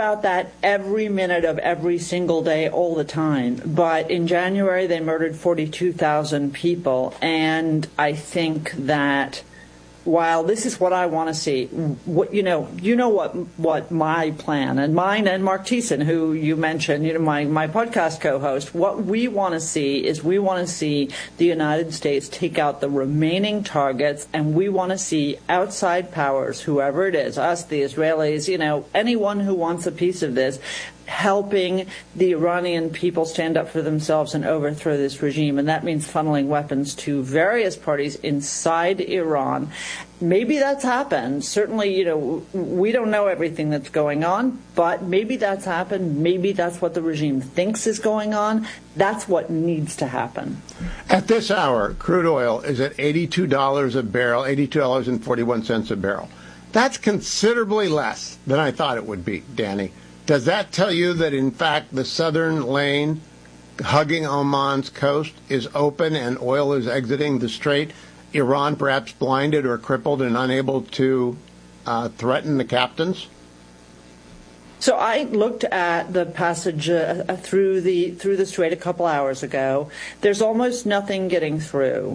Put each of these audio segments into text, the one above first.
about that every minute of every single day, all the time. But in January, they murdered 42,000 people. And I think that while this is what I want to see, what my plan and mine and Mark Thiessen, who you mentioned, my podcast co-host, what we want to see is we want to see the United States take out the remaining targets, and we want to see outside powers, whoever it is, us, the Israelis, anyone who wants a piece of this, helping the Iranian people stand up for themselves and overthrow this regime. And that means funneling weapons to various parties inside Iran. Maybe that's happened. Certainly, we don't know everything that's going on, but maybe that's happened. Maybe that's what the regime thinks is going on. That's what needs to happen. At this hour, crude oil is at $82 a barrel, $82.41 a barrel. That's considerably less than I thought it would be, Danny. Does that tell you that, in fact, the southern lane hugging Oman's coast is open and oil is exiting the strait? Iran perhaps blinded or crippled and unable to threaten the captains? So I looked at the passage through the strait a couple hours ago. There's almost nothing getting through.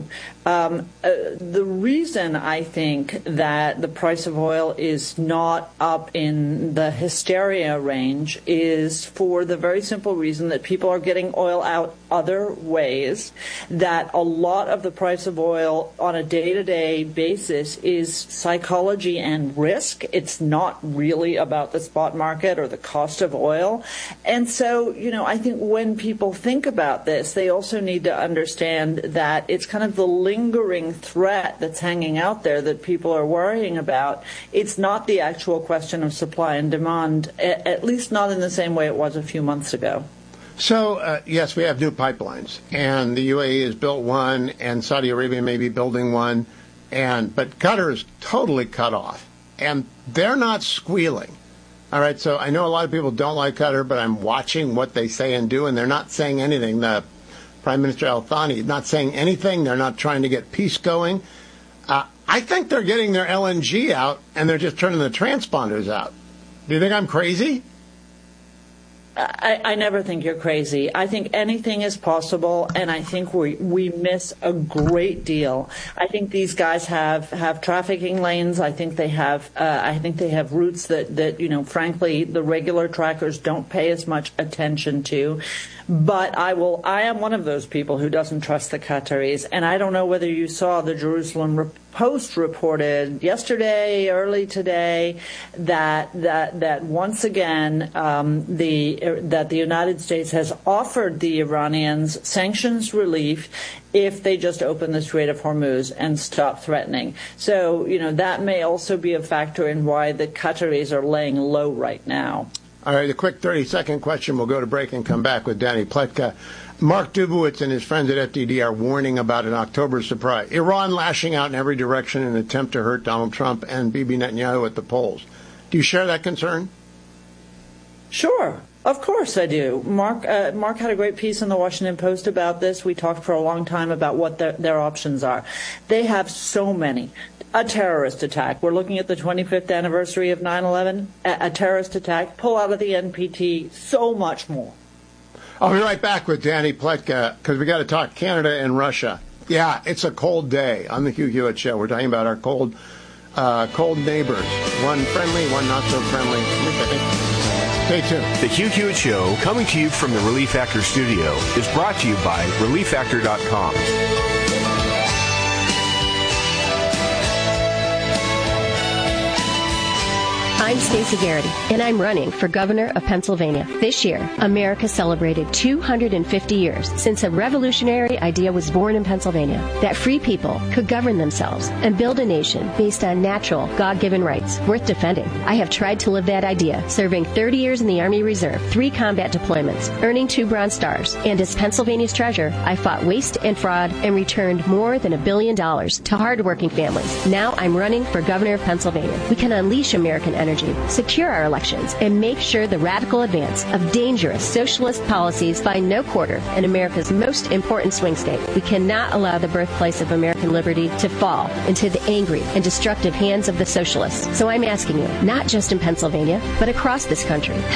The reason I think that the price of oil is not up in the hysteria range is for the very simple reason that people are getting oil out other ways, that a lot of the price of oil on a day-to-day basis is psychology and risk. It's not really about the spot market or the cost of oil. And so, I think when people think about this, they also need to understand that it's kind of the lingering threat that's hanging out there that people are worrying about. It's not the actual question of supply and demand, at least not in the same way it was a few months ago. So, yes, we have new pipelines, and the UAE has built one, and Saudi Arabia may be building one, but Qatar is totally cut off, and they're not squealing. All right, so I know a lot of people don't like Qatar, but I'm watching what they say and do, and they're not saying anything. The Prime Minister Al-Thani is not saying anything. They're not trying to get peace going. I think they're getting their LNG out, and they're just turning the transponders out. Do you think I'm crazy? I never think you're crazy. I think anything is possible, and I think we miss a great deal. I think these guys have trafficking lanes. I think they have routes that frankly, the regular trackers don't pay as much attention to. But I am one of those people who doesn't trust the Qataris, and I don't know whether you saw the Jerusalem Post reported yesterday, early today, that once again that the United States has offered the Iranians sanctions relief if they just open the Strait of Hormuz and stop threatening. So that may also be a factor in why the Qataris are laying low right now. All right, a quick 30-second question. We'll go to break and come back with Danny Pletka. Mark Dubowitz and his friends at FDD are warning about an October surprise. Iran lashing out in every direction in an attempt to hurt Donald Trump and Bibi Netanyahu at the polls. Do you share that concern? Sure. Of course I do. Mark had a great piece in the Washington Post about this. We talked for a long time about what their options are. They have so many. A terrorist attack. We're looking at the 25th anniversary of 9/11. A terrorist attack. Pull out of the NPT. So much more. I'll be right back with Danny Pletka because we got to talk Canada and Russia. Yeah, it's a cold day on the Hugh Hewitt Show. We're talking about our cold neighbors. One friendly, one not so friendly. Stay tuned. The Hugh Hewitt Show, coming to you from the Relief Factor studio, is brought to you by ReliefFactor.com. I'm Stacey Garrity, and I'm running for governor of Pennsylvania. This year, America celebrated 250 years since a revolutionary idea was born in Pennsylvania, that free people could govern themselves and build a nation based on natural, God-given rights worth defending. I have tried to live that idea, serving 30 years in the Army Reserve, 3 combat deployments, earning 2 Bronze Stars, and as Pennsylvania's treasurer, I fought waste and fraud and returned more than $1 billion to hardworking families. Now I'm running for governor of Pennsylvania. We can unleash American energy, secure our elections, and make sure the radical advance of dangerous socialist policies find no quarter in America's most important swing state. We cannot allow the birthplace of American liberty to fall into the angry and destructive hands of the socialists. So I'm asking you, not just in Pennsylvania, but across this country,